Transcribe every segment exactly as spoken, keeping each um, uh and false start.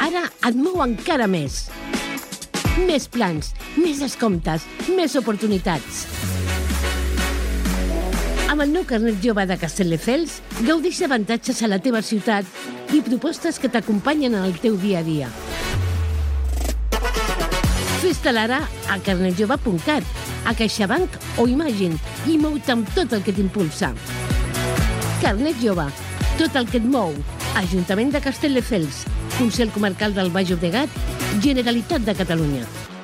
Ara et mou encara més. Més plans, més descomptes, més oportunitats. Amb el nou carnet jove de Castelldefels, gaudeix d'avantatges a la teva ciutat i propostes que t'acompanyen en el teu dia a dia. Fes-te'l ara a carnetjove punt cat, a CaixaBank o Imagine i mou-te amb tot el que t'impulsa. Carnet jove, tot el que et mou. Ajuntament de Castelldefels, Consell Comarcal del Baix Llobregat, Generalitat de Catalunya.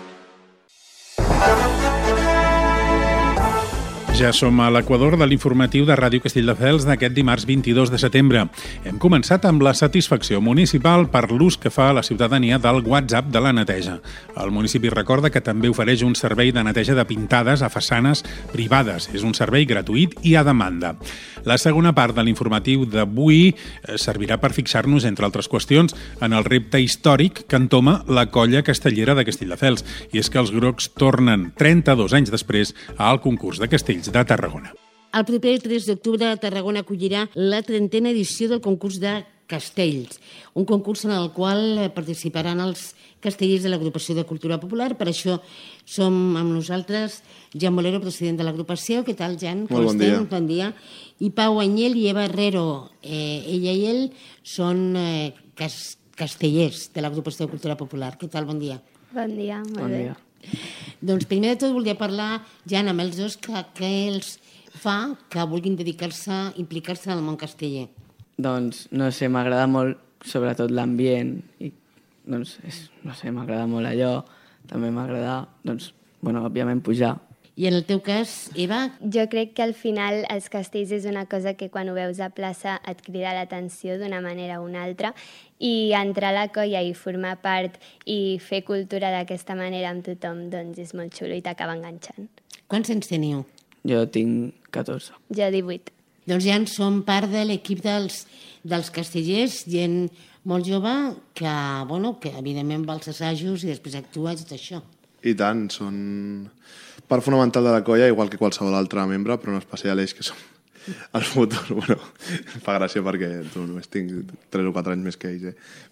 Ja som a l'equador de l'informatiu de Ràdio Castelldefels d'aquest dimarts vint-i-dos de setembre. Hem començat amb la satisfacció municipal per l'ús que fa la ciutadania del WhatsApp de la neteja. El municipi recorda que també ofereix un servei de neteja de pintades a façanes privades. És un servei gratuït i a demanda. La segona part de l'informatiu d'avui servirà per fixar-nos, entre altres qüestions, en el repte històric que entoma la colla castellera de Castelldefels. I és que els grocs tornen trenta-dos anys després al concurs de castells de Tarragona. El proper tres d'octubre Tarragona acollirà la trentena edició del concurs de castells, un concurs en el qual participaran els castellers de l'Agrupació de Cultura Popular. Per això som amb nosaltres Jan Molero, president de l'agrupació. Què tal, Jan? Molt bon dia. Bon dia. I Pau Anyel i Eva Herrero. Eh, ella i ell són eh, cas castellers de l'Agrupació de Cultura Popular. Què tal? Bon dia. Bon dia, molt Bon bé. dia. Doncs primer de tot volia parlar, Jan, amb els dos, que què els fa que vulguin dedicar-se, implicar-se en el món casteller. Doncs, no sé, m'agrada molt, sobretot l'ambient, i, doncs, és, no sé, m'agrada molt allò. També m'agrada, doncs, bueno, òbviament pujar. I en el teu cas, Eva? Jo crec que al final els castells és una cosa que quan ho veus a plaça et crida l'atenció d'una manera o una altra, i entrar a la colla i formar part i fer cultura d'aquesta manera amb tothom, doncs és molt xulo i t'acaba enganxant. Quants anys teniu? Jo tinc catorze. Jo divuit. Doncs ja en som part de l'equip dels, dels castellers, gent molt jove que, bueno, que evidentment va als assajos i després actua i tot això. I tant, són part fonamental de la colla, igual que qualsevol altre membre, però en especial ells que som el futur. Bueno, em fa gràcia perquè tu només tinc tres o quatre anys més que ells,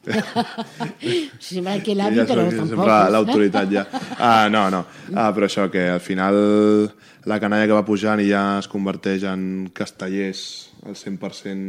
eh? Sembla que l'avi, ja però soc tampoc. sempre l'autoritat, ja. Ah, no, no. Ah, però això, que al final la canalla que va pujant i ja es converteix en castellers al cent per cent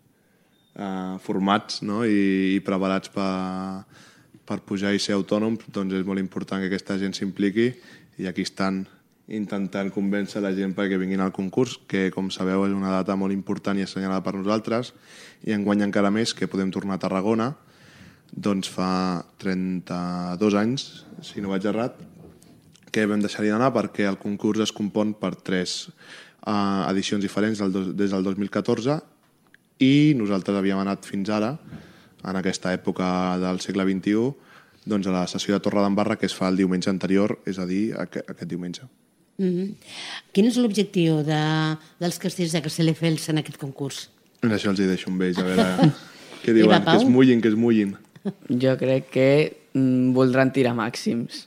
eh, formats, no? I, i preparats per, per pujar i ser autònoms, doncs és molt important que aquesta gent s'impliqui, i aquí estan intentant convèncer la gent perquè vinguin al concurs, que, com sabeu, és una data molt important i assenyalada per nosaltres, i enguany encara més, que podem tornar a Tarragona. Doncs fa trenta-dos anys, si no vaig errat, que vam deixar-hi d'anar perquè el concurs es compon per tres uh, edicions diferents del dos, des del dos mil catorze, i nosaltres havíem anat fins ara, en aquesta època del segle vint-i-u, doncs a la sessió de Torredembarra, que es fa el diumenge anterior, és a dir, aquest, aquest diumenge. Mm-hmm. Quin és l'objectiu de, dels castells de Castelldefels en aquest concurs? Això els hi deixo amb ells, a veure què diuen, que es mullin, que es mullin. Jo crec que mm, voldran tirar màxims.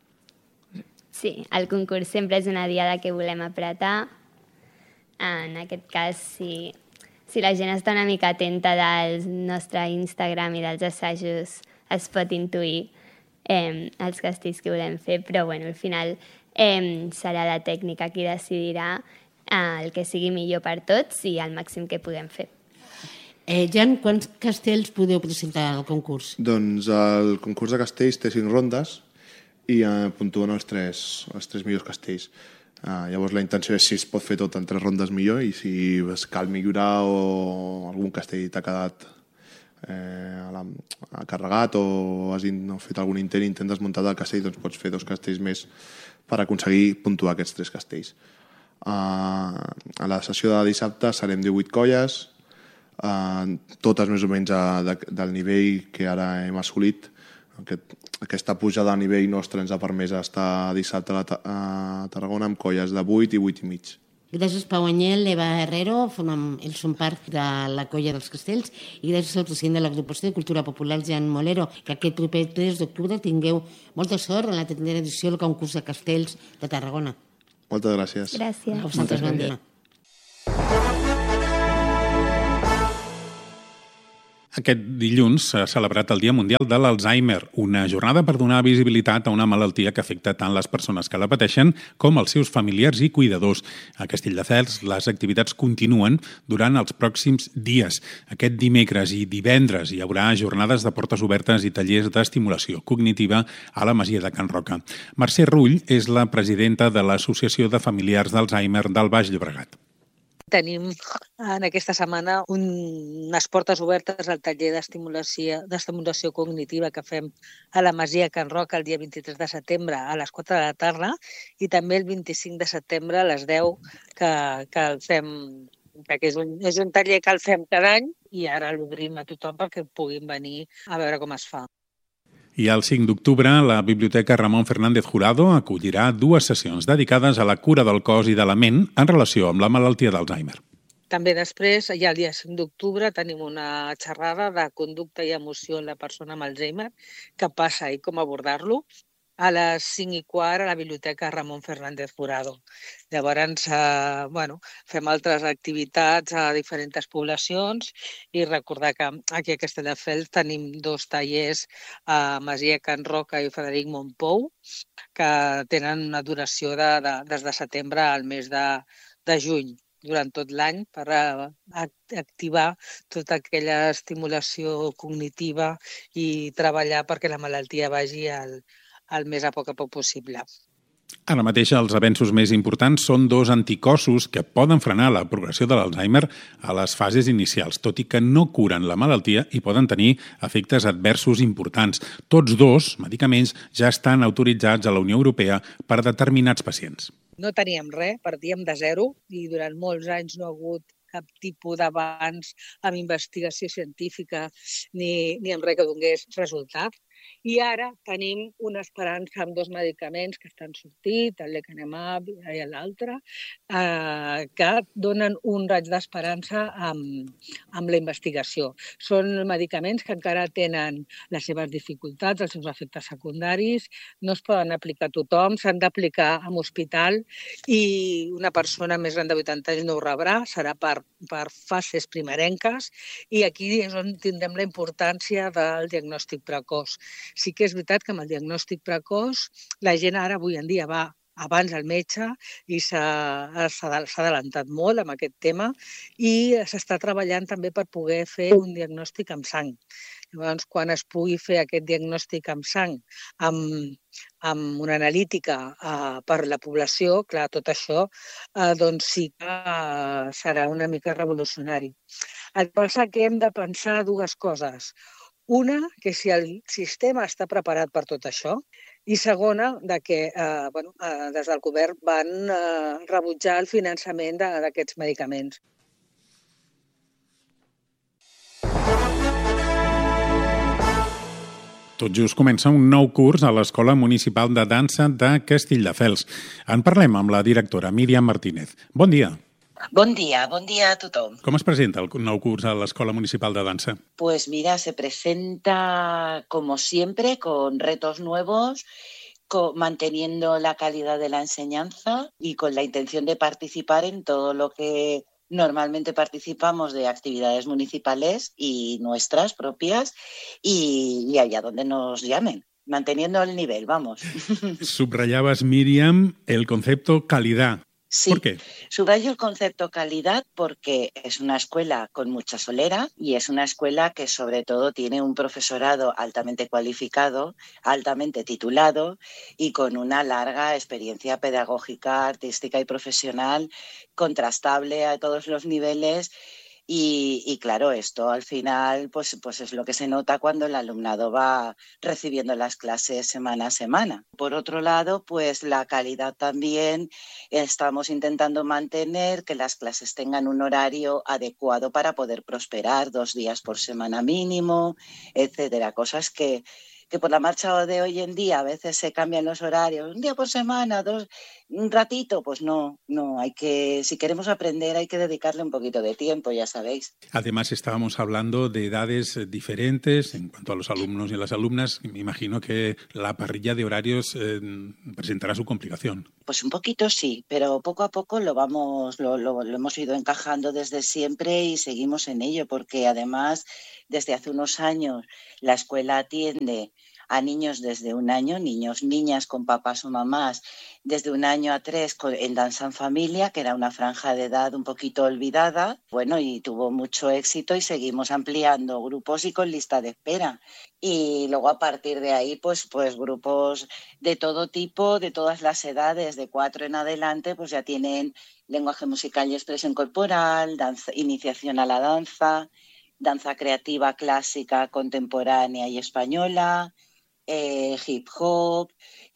Sí, el concurs sempre és una diada que volem apretar. En aquest cas, si, si la gent està una mica atenta del nostre Instagram i dels assajos, es pot intuir eh, els castells que volem fer, però bueno, al final eh, serà la tècnica qui decidirà eh, el que sigui millor per tots i el màxim que puguem fer. Eh, Jan, quants castells podeu presentar al concurs? Doncs el concurs de castells té cinc rondes i eh, puntuen els tres, els tres millors castells. Uh, llavors la intenció és si es pot fer tot en tres rondes millor, i si es cal millorar o algun castell t'ha quedat eh, a la, a carregat o has in, no, fet algun intent i intent desmuntat del castell, doncs pots fer dos castells més per aconseguir puntuar aquests tres castells. Uh, a la sessió de dissabte serem divuit colles, uh, totes més o menys a, de, del nivell que ara hem assolit. Aquest, aquesta pujada a nivell nostre ens ha permès estar dissabte a, a Tarragona amb colles de vuit i vuit i mig. Gràcies, Pau Anyel, Eva Herrero, formem, ells són part de la colla dels castells, i gràcies al president de l'Agrupació de Cultura Popular, Jan Molero, que aquest proper tres d'octubre tingueu molta sort en la tercera edició del concurs de castells de Tarragona. Moltes gràcies. Gràcies. A vosaltres, bon dia. Aquest dilluns s'ha celebrat el Dia Mundial de l'Alzheimer, una jornada per donar visibilitat a una malaltia que afecta tant les persones que la pateixen com els seus familiars i cuidadors. A Castelldefels les activitats continuen durant els pròxims dies. Aquest dimecres i divendres hi haurà jornades de portes obertes i tallers d'estimulació cognitiva a la Masia de Can Roca. Mercè Rull és la presidenta de l'Associació de Familiars d'Alzheimer del Baix Llobregat. Tenim en aquesta setmana un, unes portes obertes al taller d'estimulació d'estimulació cognitiva que fem a la Masia Can Roca el dia vint-i-tres de setembre a les quatre de la tarda i també el vint-i-cinc de setembre a les deu que, que el fem, perquè és un, és un taller que el fem cada any i ara l'obrim a tothom perquè puguin venir a veure com es fa. I el cinc d'octubre, la Biblioteca Ramon Fernández Jurado acollirà dues sessions dedicades a la cura del cos i de la ment en relació amb la malaltia d'Alzheimer. També després, ja el dia cinc d'octubre, tenim una xerrada de conducta i emoció en la persona amb Alzheimer, què passa i com abordar-lo, a les cinc i quart a la Biblioteca Ramon Fernández Jurado. Llavors, eh, bueno, fem altres activitats a diferents poblacions i recordar que aquí a Castelldefels tenim dos tallers a Masia Can Roca i Frederic Mompou que tenen una duració de, de, des de setembre al mes de, de juny durant tot l'any per activar tota aquella estimulació cognitiva i treballar perquè la malaltia vagi al el més a poc a poc possible. Ara mateix els avenços més importants són dos anticossos que poden frenar la progressió de l'Alzheimer a les fases inicials, tot i que no curen la malaltia i poden tenir efectes adversos importants. Tots dos medicaments ja estan autoritzats a la Unió Europea per a determinats pacients. No teníem res, partíem de zero i durant molts anys no ha hagut cap tipus d'avanç amb investigació científica ni, ni amb res que donés resultat. I ara tenim una esperança amb dos medicaments que estan sortint, el lecanemab i l'altre, eh, que donen un raig d'esperança amb, amb la investigació. Són medicaments que encara tenen les seves dificultats, els seus efectes secundaris, no es poden aplicar a tothom, s'han d'aplicar en hospital i una persona més gran de vuitanta anys no ho rebrà, serà per, per fases primerenques i aquí és on tindrem la importància del diagnòstic precoç. Sí que és veritat que amb el diagnòstic precoç la gent ara avui en dia va abans al metge i s'ha adelantat molt amb aquest tema i s'està treballant també per poder fer un diagnòstic amb sang. Llavors, quan es pugui fer aquest diagnòstic amb sang, amb, amb una analítica eh, per la població, clar, tot això eh, doncs sí que eh, serà una mica revolucionari. El que passa que hem de pensar dues coses. Una, que si el sistema està preparat per tot això, i segona, de que eh, bueno, eh, des del govern van eh, rebutjar el finançament d'aquests medicaments. Tot just comença un nou curs a l'Escola Municipal de Dansa de Castelldefels. En parlem amb la directora Míriam Martínez. Bon dia. Bon dia, bon dia a tothom. Com es presenta el nou curs a l'Escola Municipal de Dansa? Pues mira, se presenta como siempre con retos nuevos, con, manteniendo la calidad de la enseñanza y con la intención de participar en todo lo que normalmente participamos de actividades municipales y nuestras propias y, y allá donde nos llamen. Manteniendo el nivel, vamos. Subrayabas, Míriam, el concepto calidad. Sí, ¿por qué? Subrayo el concepto calidad porque es una escuela con mucha solera y es una escuela que sobre todo tiene un profesorado altamente cualificado, altamente titulado y con una larga experiencia pedagógica, artística y profesional, contrastable a todos los niveles. Y, y claro, esto al final pues, pues es lo que se nota cuando el alumnado va recibiendo las clases semana a semana. Por otro lado, pues la calidad también estamos intentando mantener que las clases tengan un horario adecuado para poder prosperar, dos días por semana mínimo, etcétera. Cosas que, que por la marcha de hoy en día a veces se cambian los horarios, un día por semana, dos, un ratito, pues no, no, hay que, si queremos aprender hay que dedicarle un poquito de tiempo, ya sabéis. Además estábamos hablando de edades diferentes en cuanto a los alumnos y las alumnas, me imagino que la parrilla de horarios eh, presentará su complicación. Pues un poquito sí, pero poco a poco lo vamos, lo, lo, lo hemos ido encajando desde siempre y seguimos en ello, porque además desde hace unos años la escuela atiende a niños desde un año, niños, niñas con papás o mamás, desde un año a tres en Danza en Familia, que era una franja de edad un poquito olvidada, bueno, y tuvo mucho éxito y seguimos ampliando grupos y con lista de espera. Y luego a partir de ahí, pues, pues grupos de todo tipo, de todas las edades, de cuatro en adelante, pues ya tienen lenguaje musical y expresión corporal, danza, iniciación a la danza, danza creativa clásica, contemporánea y española, Eh, hip hop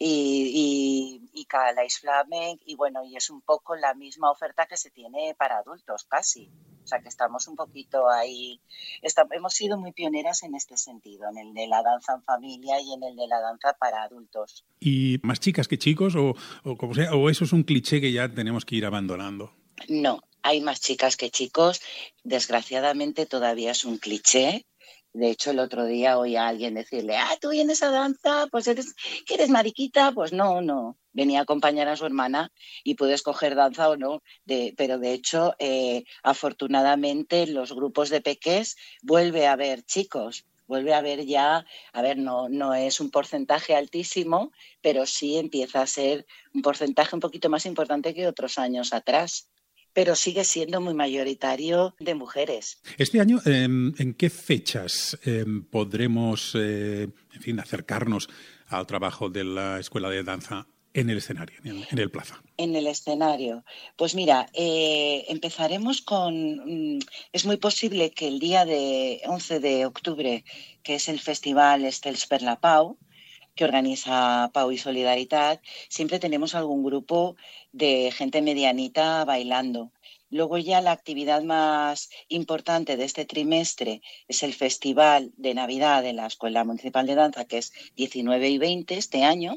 y, y, y Calais Flamenc, y bueno, y es un poco la misma oferta que se tiene para adultos casi, o sea que estamos un poquito ahí, estamos, hemos sido muy pioneras en este sentido, en el de la danza en familia y en el de la danza para adultos. ¿Y más chicas que chicos o, o como sea, o eso es un cliché que ya tenemos que ir abandonando? No, hay más chicas que chicos, desgraciadamente todavía es un cliché. De hecho, el otro día oí a alguien decirle, ah, tú vienes a danza, pues eres, ¿que eres mariquita? Pues no, no. Venía a acompañar a su hermana y puede escoger danza o no. De, pero de hecho, eh, afortunadamente, los grupos de pequés vuelve a haber chicos. Vuelve a haber ya, a ver, no, no es un porcentaje altísimo, pero sí empieza a ser un porcentaje un poquito más importante que otros años atrás. Pero sigue siendo muy mayoritario de mujeres. Este año, eh, ¿en qué fechas eh, podremos, eh, en fin, acercarnos al trabajo de la Escuela de Danza en el escenario, en el, en el Plaza? En el escenario. Pues mira, eh, empezaremos con... Es muy posible que el día de once de octubre, que es el Festival Estels per la Pau, que organiza Pau y Solidaritat, siempre tenemos algún grupo de gente medianita bailando. Luego ya la actividad más importante de este trimestre es el Festival de Navidad de la Escuela Municipal de Danza, que es diecinueve y veinte este año.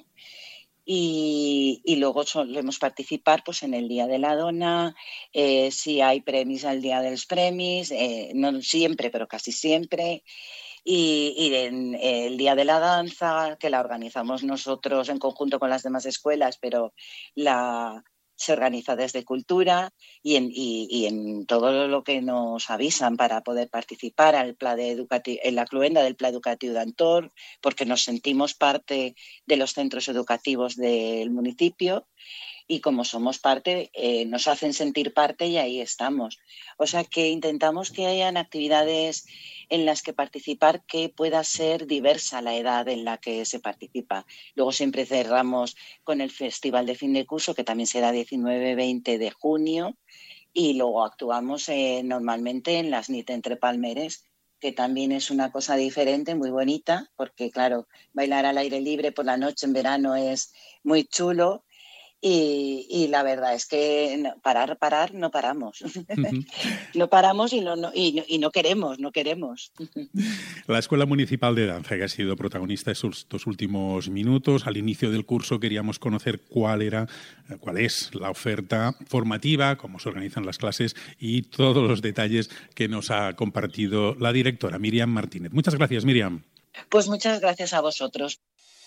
Y, y luego solemos participar pues, en el Día de la Dona, eh, si hay premis al Día dels Premis, eh, no siempre, pero casi siempre. Y, y en el Día de la Danza, que la organizamos nosotros en conjunto con las demás escuelas, pero la, se organiza desde Cultura y en, y, y en todo lo que nos avisan para poder participar al pla de educati- en la cluenda del Pla Educatiu d'Antor, porque nos sentimos parte de los centros educativos del municipio. Y como somos parte, eh, nos hacen sentir parte y ahí estamos. O sea que intentamos que hayan actividades en las que participar que pueda ser diversa la edad en la que se participa. Luego siempre cerramos con el Festival de Fin de Curso, que también será diecinueve y veinte de junio, y luego actuamos eh, normalmente en las Nit entre Palmeres, que también es una cosa diferente, muy bonita, porque claro, bailar al aire libre por la noche en verano es muy chulo. Y, y la verdad es que parar, parar, no paramos. Uh-huh. No paramos y no, no, y, no, y no queremos, no queremos. La Escuela Municipal de Danza, que ha sido protagonista estos últimos minutos. Al inicio del curso queríamos conocer cuál era, cuál es la oferta formativa, cómo se organizan las clases y todos los detalles que nos ha compartido la directora Míriam Martínez. Muchas gracias, Míriam. Pues muchas gracias a vosotros.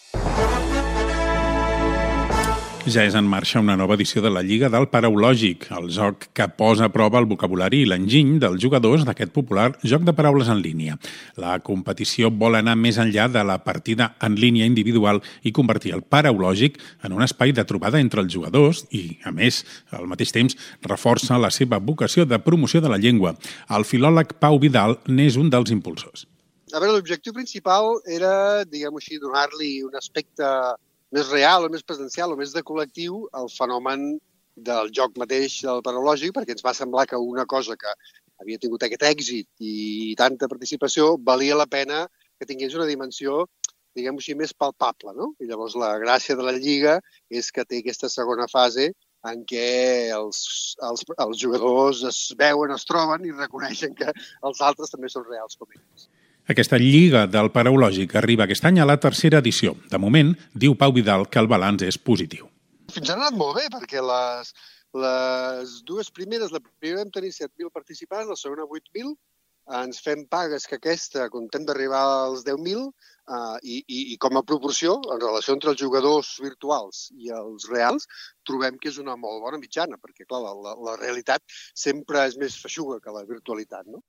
Ja és en marxa una nova edició de la Lliga del Paraulògic, el joc que posa a prova el vocabulari i l'enginy dels jugadors d'aquest popular joc de paraules en línia. La competició vol anar més enllà de la partida en línia individual i convertir el Paraulògic en un espai de trobada entre els jugadors i, a més, al mateix temps, reforça la seva vocació de promoció de la llengua. El filòleg Pau Vidal n'és un dels impulsors. A veure, l'objectiu principal era, diguem-ho així, donar-li un aspecte més real o més presencial o més de col·lectiu al fenomen del joc mateix del paraulògic, perquè ens va semblar que una cosa que havia tingut aquest èxit i tanta participació valia la pena que tingués una dimensió, diguem-ho així, més palpable, no? I llavors la gràcia de la Lliga és que té aquesta segona fase en què els, els, els jugadors es veuen, es troben i reconeixen que els altres també són reals com ells. Aquesta Lliga del Paraulògic arriba aquest any a la tercera edició. De moment, diu Pau Vidal que el balanç és positiu. Fins ara ha anat molt bé, perquè les, les dues primeres, la primera vam tenir set mil participants, la segona vuit mil, ens fem pagues que aquesta, contem d'arribar als deu mil, uh, i, i, i com a proporció, en relació entre els jugadors virtuals i els reals, trobem que és una molt bona mitjana, perquè, clar, la, la, la realitat sempre és més feixuga que la virtualitat, no?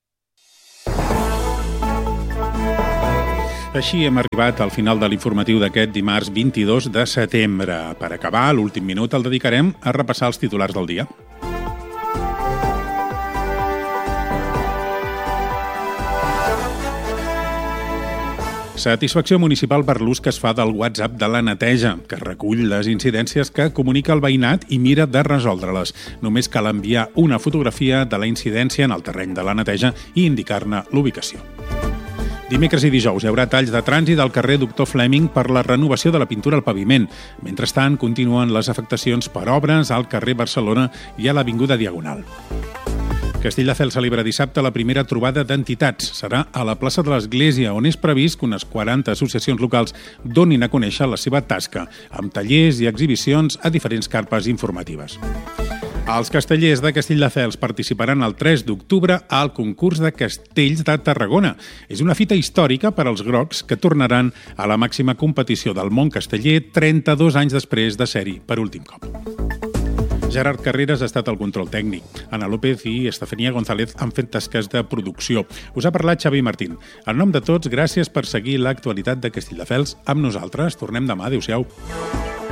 Així hem arribat al final de l'informatiu d'aquest dimarts vint-i-dos de setembre. Per acabar, l'últim minut el dedicarem a repassar els titulars del dia. Satisfacció municipal per l'ús que es fa del WhatsApp de la neteja, que recull les incidències que comunica el veïnat i mira de resoldre-les. Només cal enviar una fotografia de la incidència en el terreny de la neteja i indicar-ne l'ubicació. Dimecres i dijous hi haurà talls de trànsit al carrer Doctor Fleming per la renovació de la pintura al paviment. Mentrestant, continuen les afectacions per obres al carrer Barcelona i a l'Avinguda Diagonal. Castelldefels celebra dissabte la primera trobada d'entitats. Serà a la plaça de l'Església, on és previst que unes quaranta associacions locals donin a conèixer la seva tasca, amb tallers i exhibicions a diferents carpes informatives. Els castellers de Castelldefels participaran el tres d'octubre al concurs de castells de Tarragona. És una fita històrica per als grocs que tornaran a la màxima competició del món casteller trenta-dos anys després de ser-hi per últim cop. Gerard Carreras ha estat al control tècnic. Ana López i Estefania González han fet tasques de producció. Us ha parlat Xavi Martín. En nom de tots, gràcies per seguir l'actualitat de Castelldefels amb nosaltres. Tornem demà. Adéu-siau.